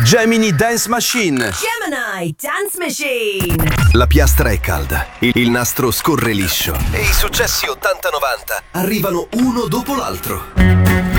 Gemini Dance Machine. Gemini Dance Machine. La piastra è calda, il nastro scorre liscio e i successi 80-90 arrivano uno dopo l'altro.